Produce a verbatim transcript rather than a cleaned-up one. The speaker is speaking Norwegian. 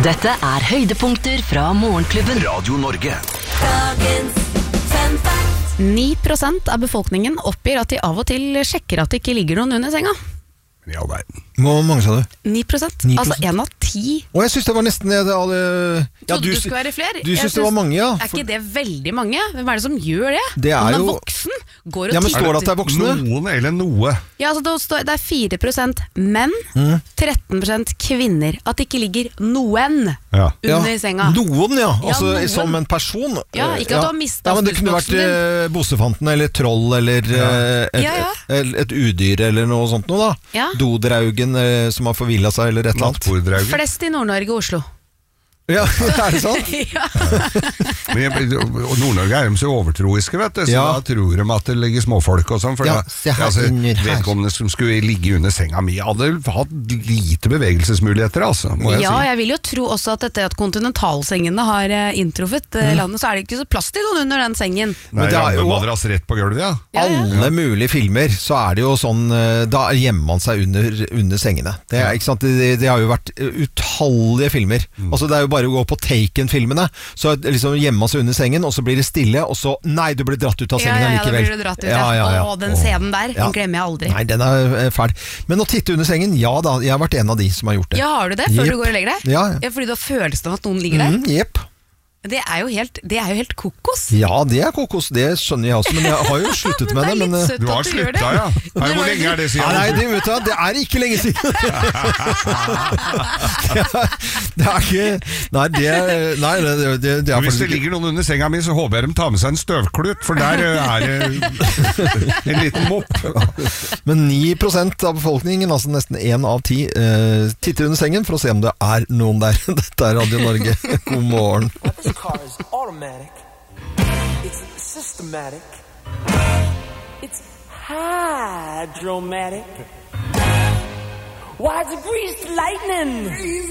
Dette er høydepunkter fra Morgenklubben. Radio Norge. Dagens fun fact. ni prosent av befolkningen oppgir at de av og til sjekker at det ikke ligger noen under senga. I all verden. Hvor mange sa du? ni prosent. ni Altså prosent. en av ti. Å, jeg synes det var nesten jeg hadde, ja, Trodde du, det skulle være flere. Du Jeg synes det var mange, ja. Er ikke det veldig mange? Hvem er det som gjør det? Det er Om man jo- er voksen, går og Ja, men titter. står det at det er voksne? Noen eller noe. Ja, altså det, står, det er fire prosent menn, Mm. tretten prosent kvinner. At det ikke ligger noen Ja. under Ja, senga. Noen, ja. Ja, Altså noen. som en person. Ja, ikke at du har mistet ja, men det kunne vært snusboksen eh, Bosefanten eller troll eller eh, et, Ja, ja. et, et udyr eller noe sånt noe da. Ja. Dodraugen eh, som har forvillet seg eller et eller annet. Nattborddrauger. Flest i Nord-Norge og Oslo. Ja, er det sant? Ja. Men jeg- og Nord-Norge er de så overtroiske, vet du. Så Ja. da tror de at det ligger småfolk og sånn. For Ja, da, se her altså, under her. vedkommende som skulle ligge under senga mi, hadde hatt lite bevegelsesmuligheter, altså, må jeg Ja, si. jeg vil jo tro også at etter at kontinentalsengene har eh, inntruffet Mm. eh, landet, så er det ikke så plass til noen under den sengen. Nei, Men det er jo- madrass rett på gulvet, ja. Ja, ja. Alle mulige filmer, så er det jo sånn eh, da gjemmer man seg under, under sengene. Det, er, ikke sant? Det, det har jo vært eh, utallige filmer. Altså det er jo bare å gå på Taken-filmene, så liksom gjemmer man seg under sengen, og så blir det stille, og så, nei, du blir dratt ut av Ja, sengen ja, ja, da likevel. blir du dratt ut. Ja, ja, ja. Å, den scenen der, Ja. den glemmer jeg aldri. Nei, den er eh, fæl. Men å titte under sengen, ja da, jeg har vært en av de som har gjort det. Ja, har du det? Før Jepp. du går og legger deg? Ja, ja. Fordi du har følelsen av at noen ligger der? Mhm, jepp. Det er jo helt, det er jo helt kokos. Ja, det er kokos, det skjønner jeg også, men jeg har jo sluttet med det. Men det er Men, litt eh, søtt Du har at du gjør det. slutta, ja. Nei, hvor lenge er det ja, siden? nei, det, vet du, hva, det er ikke lenge siden. det, er, det er ikke Nei, det, nei, det, det, det er Hvis det faktisk ikke. ligger noen under senga mi, så håper jeg de tar med seg en støvklut, for der eh, er det en liten mopp. Men ni prosent av befolkningen, altså nesten en av ti, eh, titter under sengen for å se om det er noen der. Dette er Radio Norge. God morgen. This car is automatic. It's systematic. It's hydromatic. Why, it's greased lightning.